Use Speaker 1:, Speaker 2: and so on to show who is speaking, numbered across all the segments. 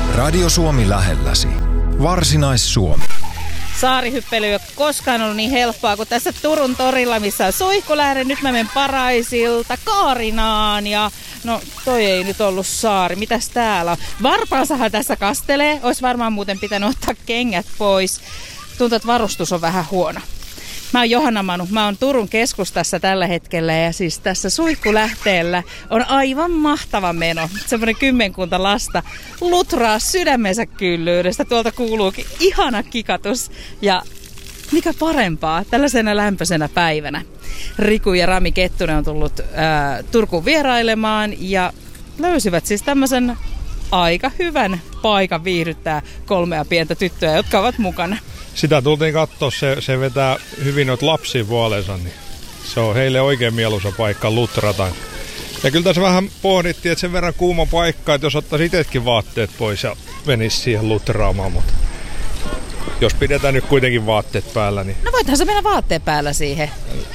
Speaker 1: Radio Suomi lähelläsi. Varsinais-Suomi.
Speaker 2: Saarihyppely ei ole koskaan ollut niin helppoa kuin tässä Turun torilla, missä on Suihkulähde. Nyt mä menen Paraisilta Kaarinaan ja no toi ei nyt ollut saari. Mitäs täällä on? Varpaansahan tässä kastelee. Ois varmaan muuten pitänyt ottaa kengät pois. Tuntuu, että varustus on vähän huono. Mä oon Johanna Manu. Mä oon Turun keskustassa tällä hetkellä ja siis tässä Suihkulähteellä on aivan mahtava meno. Semmoinen 10 lasta lutraa sydämensä kyllyydestä. Tuolta kuuluukin ihana kikatus ja mikä parempaa tällaisena lämpöisenä päivänä. Riku ja Rami Kettunen on tullut Turkuun vierailemaan ja löysivät siis tämmöisen aika hyvän paikan viihdyttää 3 pientä tyttöä, jotka ovat mukana.
Speaker 3: Sitä tultiin katsoa, se vetää hyvin noita lapsia puoleensa, niin se on heille oikein mieluisa paikka lutrata. Ja kyllä tässä vähän pohdittiin, että sen verran kuuma paikka, että jos ottaisi itsekin vaatteet pois ja venisi siihen lutraamaan, mutta jos pidetään nyt kuitenkin vaatteet päällä, niin...
Speaker 2: No voithan se mennä vaatteet päällä siihen.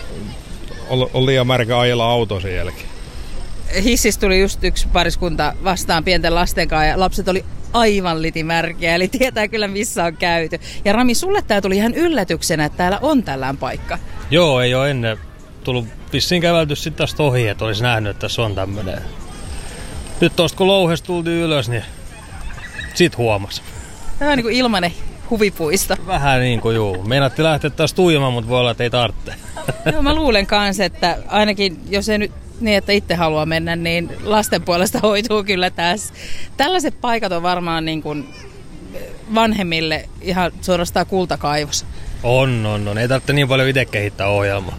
Speaker 3: On liian märkä ajella auto sen jälkeen.
Speaker 2: Hississä tuli just yksi pariskunta vastaan pienten lasten kanssa ja lapset oli aivan litimärkiä, eli tietää kyllä missä on käyty. Ja Rami, sulle tää tuli ihan yllätyksenä, että täällä on tällään paikka.
Speaker 4: Joo, ei ole ennen tullut vissiin kävelty sitten tästä ohi, että olisi nähnyt, että tässä on tämmöinen. Nyt tosta kun louhesta tultiin ylös, niin sit huomasi.
Speaker 2: Tämä on niin kuin ilmainen huvipuisto.
Speaker 4: Vähän niin kuin juu. Meinatti lähteä taas tuijamaan, mutta voi olla, että ei tarvitse.
Speaker 2: Joo, mä luulen kanssa, että ainakin jos ei nyt niin, että itse haluaa mennä, niin lasten puolesta hoituu kyllä tässä. Tällaiset paikat on varmaan niin kuin vanhemmille ihan suorastaan kultakaivos.
Speaker 4: On. Ei tarvitse niin paljon itse kehittää ohjelmaa.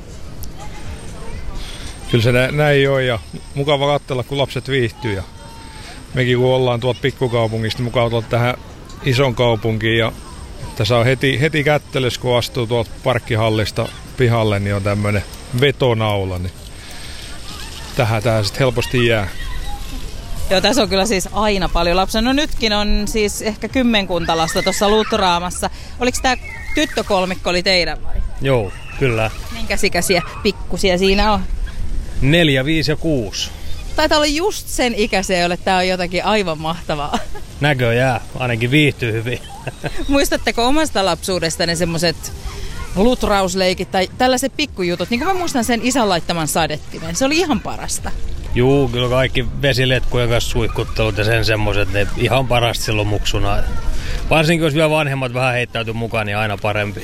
Speaker 3: Kyllä se näin on ja mukava katsella, kun lapset viihtyy. Ja mekin kun ollaan tuolta pikkukaupungista, niin mukava tuolta tähän ison kaupunkiin. Ja tässä on heti kättelys, kun astuu tuolta parkkihallista pihalle, niin on tämmöinen vetonaula. Niin tähän sitten helposti jää.
Speaker 2: Joo, tässä on kyllä siis aina paljon lapsia. No nytkin on siis ehkä 10 lasta tuossa lutraamassa. Oliko tämä tyttökolmikko oli teidän vai?
Speaker 4: Joo, kyllä.
Speaker 2: Minkäs ikäisiä pikkusia siinä on?
Speaker 4: 4, 5 ja 6.
Speaker 2: Taitaa olla just sen ikäisiä, jolle tämä on jotakin aivan mahtavaa.
Speaker 4: Näköjään, ainakin viihtyy hyvin.
Speaker 2: Muistatteko omasta lapsuudestanne semmoiset lutrausleikit tai tällaiset pikkujutut? Niin kuin mä muistan sen isän laittaman sadettimen. Se oli ihan parasta.
Speaker 4: Juu, kyllä kaikki vesiletkujen kanssa suihkuttelut ja sen semmoiset, ne ihan parasta silloin muksuna. Varsinkin jos vielä vanhemmat vähän heittäytyy mukaan, niin aina parempi.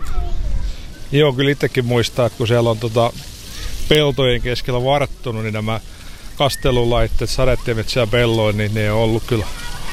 Speaker 3: Joo, kyllä itsekin muistaa, että kun siellä on peltojen keskellä varttunut, niin nämä kastelulaitteet, sadettimet siellä pelloin, niin ne on ollut kyllä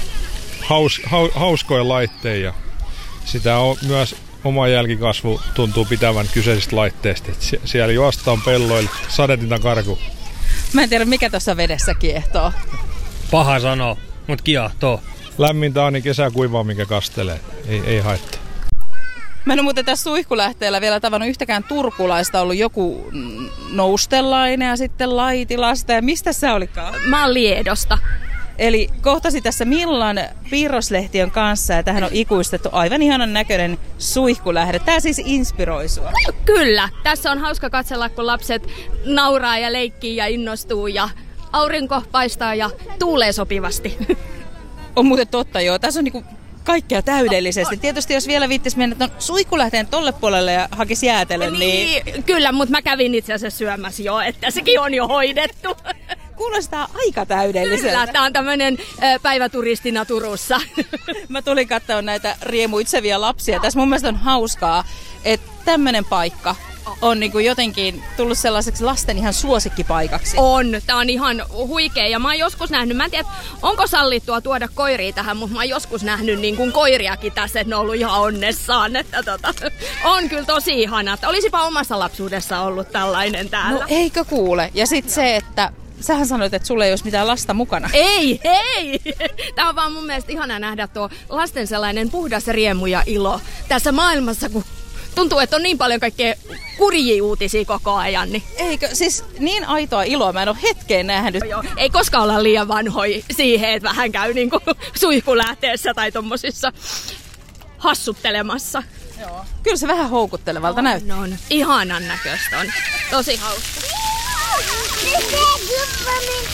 Speaker 3: hauskoja laitteita. Sitä on myös oma jälkikasvu tuntuu pitävän kyseisistä laitteista. Siellä juostaan pelloilla sadetinta karku.
Speaker 2: Mä en tiedä, mikä tuossa vedessä kiehtoo.
Speaker 4: Paha sanoa, mutta kiehtoo.
Speaker 3: Lämmintä on niin kesäkuivaa, mikä kastelee. Ei haittaa.
Speaker 2: Mä en ole muuten tässä Suihkulähteellä vielä tavannut yhtäkään turkulaista. Ollut joku Noustelainen ja sitten Laitilasta. Ja mistä sä olikaan?
Speaker 5: Mä oon Liedosta.
Speaker 2: Eli kohtasi tässä Millan piirroslehtiön kanssa ja tähän on ikuistettu aivan ihanan näköinen Suihkulähde. Tää siis inspiroi sua.
Speaker 5: Kyllä. Tässä on hauska katsella, kun lapset nauraa ja leikkii ja innostuu ja aurinko paistaa ja tuulee sopivasti.
Speaker 2: On muuten totta, joo. Tässä on niinku kaikkea täydellisesti. Tietysti jos vielä viittis mennä Suihkulähteen tolle puolelle ja hakisi jäätellen, niin...
Speaker 5: Kyllä, mutta mä kävin itse asiassa syömässä jo, että sekin on jo hoidettu.
Speaker 2: Kuulostaa aika täydelliseltä.
Speaker 5: Kyllä, tää on tämmönen päiväturistina Turussa.
Speaker 2: Mä tulin katsomaan näitä riemuitsevia lapsia. Tässä mun mielestä on hauskaa, että tämmönen paikka on niinku jotenkin tullut sellaiseksi lasten ihan suosikkipaikaksi.
Speaker 5: On. Tää on ihan huikea. Ja mä oon joskus nähnyt, mä en tiedä, onko sallittua tuoda koiria tähän, mutta mä oon joskus nähnyt niin kuin koiriakin tässä, että ne on ollut ihan onnessaan. Että on kyllä tosi ihana. Olisipa omassa lapsuudessa ollut tällainen täällä.
Speaker 2: No eikö kuule. Ja sit se, että sähän sanoit, että sulla ei olisi mitään lasta mukana.
Speaker 5: Ei! Tää on vaan mun mielestä ihana nähdä tuo lasten sellainen puhdas riemu ja ilo tässä maailmassa, kun tuntuu, että on niin paljon kaikkea kurjia uutisia koko ajan. Niin.
Speaker 2: Eikö? Siis niin aitoa iloa mä en ole hetkeen nähnyt.
Speaker 5: Joo, ei koskaan olla liian vanhoja siihen, että vähän käy niinku Suihkulähteessä tai tommosissa hassuttelemassa.
Speaker 2: Joo. Kyllä se vähän houkuttelevalta näyttää.
Speaker 5: On. Ihanan näköistä on. Tosi hauska.